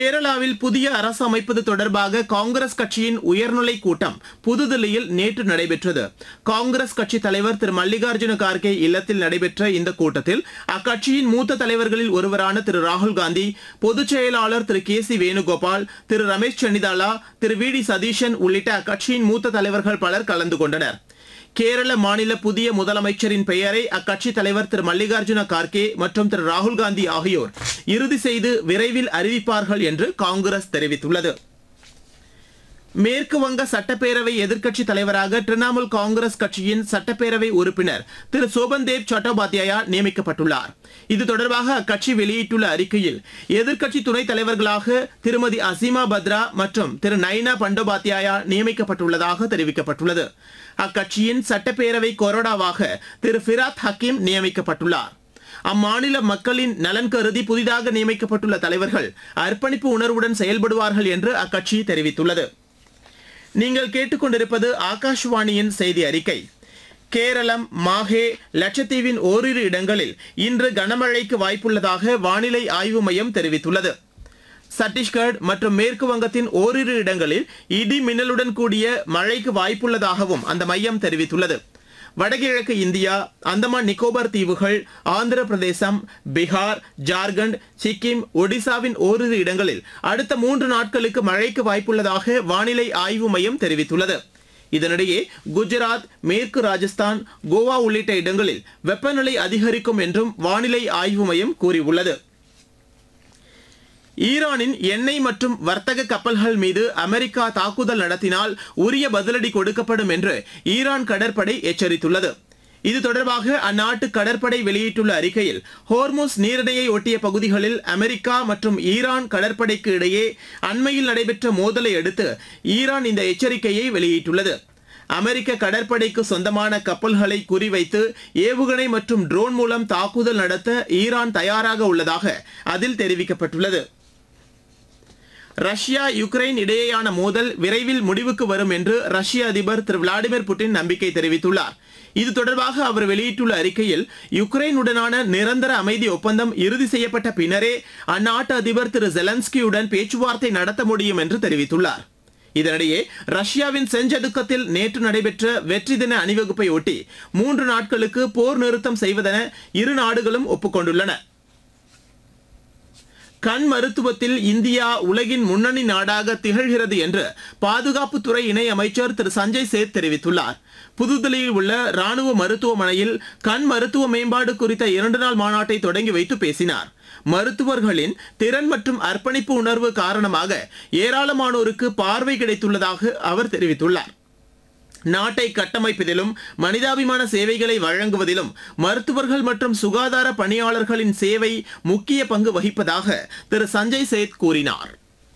கேரளாவில் புதிய அரசு அமைப்பது தொடர்பாக காங்கிரஸ் கட்சியின் உயர்நிலை கூட்டம் புதுதில்லியில் நேற்று நடைபெற்றது. காங்கிரஸ் கட்சி தலைவர் திரு மல்லிகார்ஜுன கார்கே இல்லத்தில் நடைபெற்ற இந்த கூட்டத்தில் அக்கட்சியின் மூத்த தலைவர்களில் ஒருவரான திரு ராகுல் காந்தி, பொதுச் செயலாளர் திரு கே.சி. வேணுகோபால், திரு ரமேஷ் சென்னிதாலா, திரு வி.டி. சதீஷன் உள்ளிட்ட அக்கட்சியின் மூத்த தலைவர்கள் பலர் கலந்து கொண்டனர். கேரள மாநில புதிய முதலமைச்சரின் பெயரை அக்கட்சி தலைவர் திரு மல்லிகார்ஜுன கார்கே மற்றும் திரு ராகுல் காந்தி ஆகியோர் இறுதி செய்து விரைவில் அறிவிப்பார்கள் என்று காங்கிரஸ் தெரிவித்துள்ளது. மேற்கு வங்க சட்டப்பேரவை எதிர்க்கட்சி தலைவராக திரிணாமுல் காங்கிரஸ் கட்சியின் சட்டப்பேரவை உறுப்பினர் திரு சோபன்தேவ் சட்டோபாத்யாயா நியமிக்கப்பட்டுள்ளார். இது தொடர்பாக அக்கட்சி வெளியிட்டுள்ள அறிக்கையில் எதிர்க்கட்சி துணைத் தலைவர்களாக திருமதி அசீமா பத்ரா மற்றும் திரு நைனா பண்டோபாத்யாயா நியமிக்கப்பட்டுள்ளதாக தெரிவிக்கப்பட்டுள்ளது. அக்கட்சியின் சட்டப்பேரவை கொறடாவாக திரு ஃபிராத் ஹக்கீம் நியமிக்கப்பட்டுள்ளார். அம்மாநில மக்களின் நலன் கருதி புதிதாக நியமிக்கப்பட்டுள்ள தலைவர்கள் அர்ப்பணிப்பு உணர்வுடன் செயல்படுவார்கள் என்று அக்கட்சி தெரிவித்துள்ளது. நீங்கள் கேட்டுக்கொண்டிருப்பது ஆகாஷ்வாணியின் செய்தி அறிக்கை. கேரளம், மாஹே, லட்சத்தீவின் ஓரிரு இடங்களில் இன்று கனமழைக்கு வாய்ப்புள்ளதாக வானிலை ஆய்வு மையம் தெரிவித்துள்ளது. சத்தீஸ்கர் மற்றும் மேற்கு வங்கத்தின் ஓரிரு இடங்களில் இடி மின்னலுடன் கூடிய மழைக்கு வாய்ப்புள்ளதாகவும் அந்த மையம் தெரிவித்துள்ளது. வடகிழக்கு இந்தியா, அந்தமான் நிக்கோபார் தீவுகள், ஆந்திர பிரதேசம், பீகார், ஜார்க்கண்ட், சிக்கிம், ஒடிசாவின் ஓரிரு இடங்களில் அடுத்த 3 நாட்களுக்கு மழைக்கு வாய்ப்புள்ளதாக வானிலை ஆய்வு மையம் தெரிவித்துள்ளது. இதனிடையே குஜராத், மேற்கு ராஜஸ்தான், கோவா உள்ளிட்ட இடங்களில் வெப்பநிலை அதிகரிக்கும் என்றும் வானிலை ஆய்வு மையம் கூறியுள்ளது. ஈரானின் எண்ணெய் மற்றும் வர்த்தக கப்பல்கள் மீது அமெரிக்கா தாக்குதல் நடத்தினால் உரிய பதிலடி கொடுக்கப்படும் என்று ஈரான் கடற்படை எச்சரித்துள்ளது. இது தொடர்பாக அந்நாட்டு கடற்படை வெளியிட்டுள்ள அறிக்கையில், ஹோர்முஸ் நீரிணையை ஒட்டிய பகுதிகளில் அமெரிக்கா மற்றும் ஈரான் கடற்படைக்கு இடையே அண்மையில் நடைபெற்ற மோதலை அடுத்து ஈரான் இந்த எச்சரிக்கையை வெளியிட்டுள்ளது. அமெரிக்க கடற்படைக்கு சொந்தமான கப்பல்களை குறிவைத்து ஏவுகணை மற்றும் ட்ரோன் மூலம் தாக்குதல் நடத்த ஈரான் தயாராக உள்ளதாக அதில் தெரிவிக்கப்பட்டுள்ளது. ரஷ்யா, யுக்ரைன் இடையேயான மோதல் விரைவில் முடிவுக்கு வரும் என்று ரஷ்ய அதிபர் திரு விளாடிமிர் புட்டின் நம்பிக்கை தெரிவித்துள்ளார். இது தொடர்பாக அவர் வெளியிட்டுள்ள அறிக்கையில், யுக்ரைனுடனான நிரந்தர அமைதி ஒப்பந்தம் இறுதி செய்யப்பட்ட பின்னரே அந்நாட்டு அதிபர் திரு ஜெலன்ஸ்கியுடன் பேச்சுவார்த்தை நடத்த முடியும் என்று தெரிவித்துள்ளார். இதனிடையே ரஷ்யாவின் செஞ்சதுக்கத்தில் நேற்று நடைபெற்ற வெற்றி தின அணிவகுப்பை ஒட்டி 3 நாட்களுக்கு போர் நிறுத்தம் செய்வதென இரு நாடுகளும் ஒப்புக்கொண்டுள்ளன. கண் மருத்துவத்தில் இந்தியா உலகின் முன்னணி நாடாக திகழ்கிறது என்று பாதுகாப்புத்துறை இணை அமைச்சர் திரு சஞ்சய் சேத் தெரிவித்துள்ளார். புதுதில்லியில் உள்ள ராணுவ மருத்துவமனையில் கண் மருத்துவ மேம்பாடு குறித்த 2 நாள் மாநாட்டை தொடங்கி வைத்து பேசினார். மருத்துவர்களின் திறன் மற்றும் அர்ப்பணிப்பு உணர்வு காரணமாக ஏராளமானோருக்கு பார்வை கிடைத்துள்ளதாக அவர் தெரிவித்துள்ளார். நாட்டை கட்டமைப்பதிலும் மனிதாபிமான சேவைகளை வழங்குவதிலும் மருத்துவர்கள் மற்றும் சுகாதார பணியாளர்களின் சேவை முக்கிய பங்கு வகிப்பதாக திரு சஞ்சய் சேத் கூறினார்.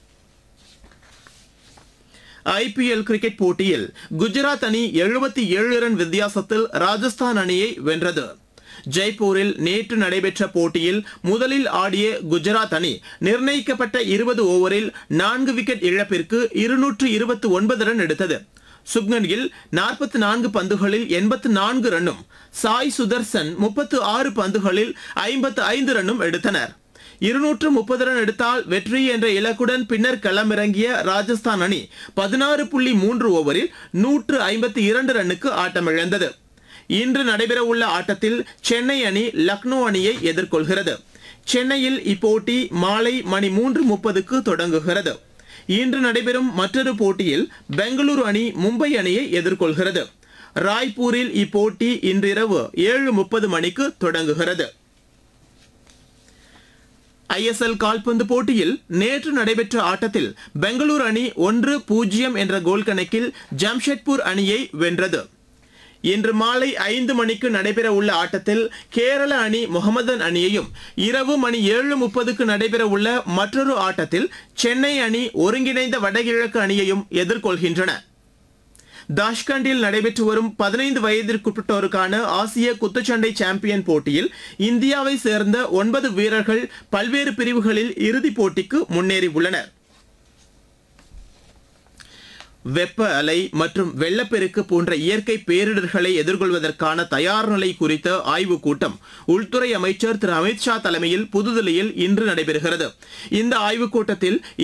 IPL கிரிக்கெட் போட்டியில் குஜராத் அணி 77 ரன் வித்தியாசத்தில் ராஜஸ்தான் அணியை வென்றது. ஜெய்ப்பூரில் நேற்று நடைபெற்ற போட்டியில் முதலில் ஆடிய குஜராத் அணி நிர்ணயிக்கப்பட்ட 20 ஓவரில் 4 விக்கெட் இழப்பிற்கு 229 ரன் எடுத்தது. சுப்மன் கில் 44 பந்துகளில் 84 ரன்னும், சாய் சுதர்சன் 36 பந்துகளில் 55 ரன்னும் எடுத்தனர். 230 ரன் எடுத்தால் வெற்றி என்ற இலக்குடன் பின்னர் களமிறங்கிய ராஜஸ்தான் அணி 16.3 ஓவரில் 152 ரன்னுக்கு ஆட்டமிழந்தது. இன்று நடைபெறவுள்ள ஆட்டத்தில் சென்னை அணி லக்னோ அணியை எதிர்கொள்கிறது. சென்னையில் இப்போட்டி மாலை மணி 3:30க்கு தொடங்குகிறது. இன்று நடைபெறும் மற்றொரு போட்டியில் பெங்களூரு அணி மும்பை அணியை எதிர்கொள்கிறது. ராய்ப்பூரில் இப்போட்டி இன்றிரவு 7:30 மணிக்கு தொடங்குகிறது. ISL கால்பந்து போட்டியில் நேற்று நடைபெற்ற ஆட்டத்தில் பெங்களூரு அணி 1-0 என்ற கோல் கணக்கில் ஜம்ஷெட்பூர் அணியை வென்றது. இன்று மாலை 5 மணிக்கு நடைபெற உள்ள ஆட்டத்தில் கேரள அணி முகமதன் அணியையும், இரவு மணி 7:30க்கு நடைபெற உள்ள மற்றொரு ஆட்டத்தில் சென்னை அணி ஒருங்கிணைந்த வடகிழக்கு அணியையும் எதிர்கொள்கின்றன. தாஷ்கண்டில் நடைபெற்று வரும் 15 வயதிற்குட்பட்டோருக்கான ஆசிய குத்துச்சண்டை சாம்பியன் போட்டியில் இந்தியாவை சேர்ந்த 9 வீரர்கள் பல்வேறு பிரிவுகளில் இறுதிப் போட்டிக்கு முன்னேறியுள்ளனர். வெப்ப அலை மற்றும் வெள்ளப்பெருக்கு போன்ற இயற்கை பேரிடர்களை எதிர்கொள்வதற்கான தயார் நிலை குறித்த ஆய்வுக் கூட்டம் உள்துறை அமைச்சர் திரு அமித் ஷா தலைமையில் புதுதில்லியில் இன்று நடைபெறுகிறது. இந்த ஆய்வுக் கூட்டத்தில்